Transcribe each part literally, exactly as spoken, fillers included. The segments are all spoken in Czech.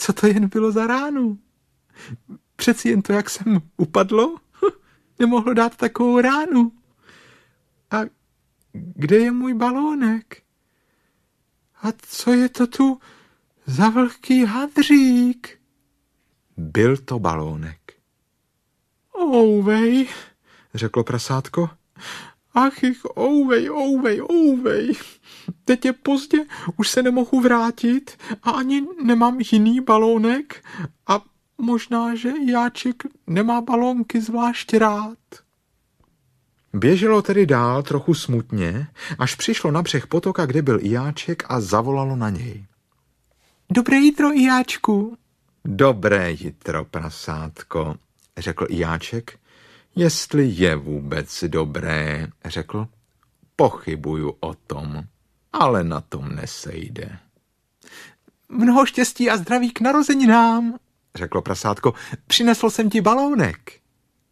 co to jen bylo za ránu? Přeci jen to, jak jsem upadlo, nemohlo dát takovou ránu. A kde je můj balónek? A co je to tu za vlhký hadřík? Byl to balónek. Ouvej, řeklo prasátko. Ach, ich, ouvej, ouvej, ouvej. Teď je pozdě, už se nemohu vrátit a ani nemám jiný balónek a možná, že Jáček nemá balónky zvlášť rád. Běželo tedy dál trochu smutně, až přišlo na břeh potoka, kde byl Jáček a zavolalo na něj. Dobré jitro, Jáčku. Dobré jitro, prasátko, řekl Jáček. Jestli je vůbec dobré, řekl, pochybuju o tom, ale na tom nesejde. Mnoho štěstí a zdraví k narozeninám, řeklo prasátko, přinesl jsem ti balónek.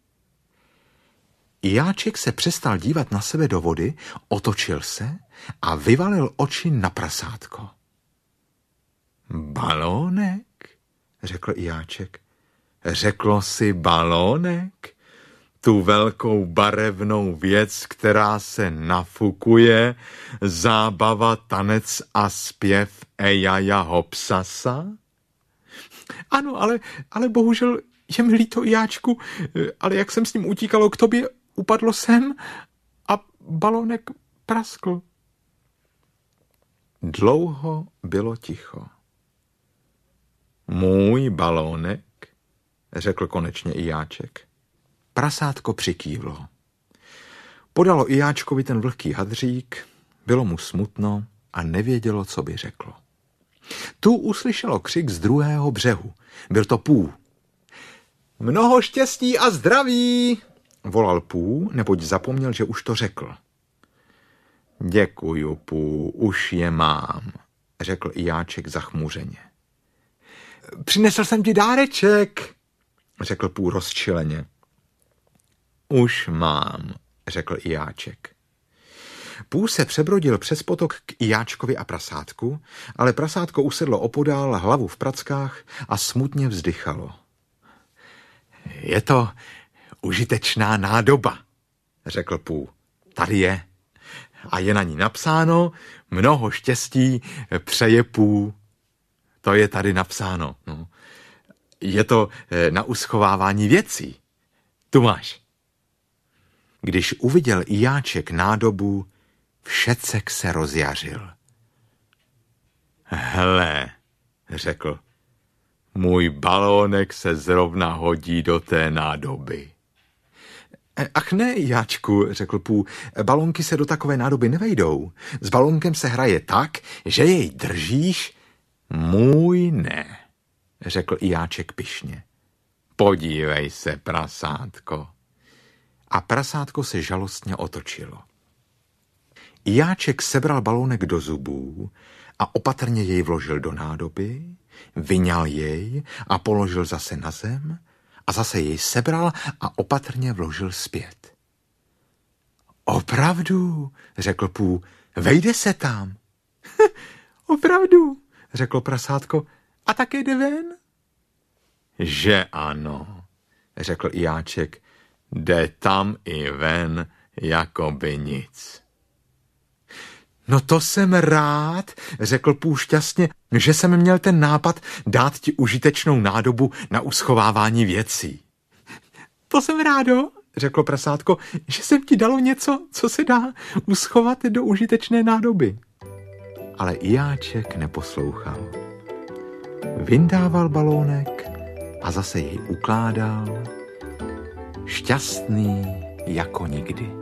Jáček se přestal dívat na sebe do vody, otočil se a vyvalil oči na prasátko. Balónek, řekl Jáček. Řeklo si balónek? Tu velkou barevnou věc, která se nafukuje, zábava, tanec a zpěv Ejaja Hopsasa? Ano, ale, ale bohužel je mi líto, Jáčku, ale jak jsem s ním utíkalo k tobě, upadlo jsem a balónek praskl. Dlouho bylo ticho. Můj balónek, řekl konečně i Jáček. Prasátko přikývlo. Podalo i Jáčkovi ten vlhký hadřík, bylo mu smutno a nevědělo, co by řeklo. Tu uslyšelo křik z druhého břehu. Byl to Pů. Mnoho štěstí a zdraví, volal Pů, neboť zapomněl, že už to řekl. Děkuju, Pů, už je mám, řekl i Jáček zachmuřeně. Přinesl jsem ti dáreček, řekl Pů rozčileně. Už mám, řekl i Jáček. Pů se přebrodil přes potok k Jáčkovi a prasátku, ale prasátko usedlo opodál, hlavu v prackách a smutně vzdychalo. Je to užitečná nádoba, řekl Pů. Tady je. A je na ní napsáno mnoho štěstí přeje Pů. To je tady napsáno. No. Je to na uschovávání věcí. Tu máš. Když uviděl i Jáček nádobu, všecek se rozjařil. Hele, řekl, můj balónek se zrovna hodí do té nádoby. Ach ne, Jáčku, řekl Pů, balónky se do takové nádoby nevejdou. S balónkem se hraje tak, že jej držíš. Můj ne, řekl i Jáček pyšně. Podívej se, prasátko. A prasátko se žalostně otočilo. Jáček sebral balónek do zubů a opatrně jej vložil do nádoby, vyňal jej a položil zase na zem a zase jej sebral a opatrně vložil zpět. Opravdu, řekl Pů, vejde se tam. Opravdu, řeklo prasátko, a také jde ven? Že ano, řekl i Jáček, jde tam i ven, jako by nic. No to jsem rád, řekl Pů šťastně, že jsem měl ten nápad dát ti užitečnou nádobu na uschovávání věcí. To jsem rádo, řeklo prasátko, že jsem ti dalo něco, co se dá uschovat do užitečné nádoby. Ale i Jáček neposlouchal. Vyndával balónek a zase jej ukládal, šťastný jako nikdy.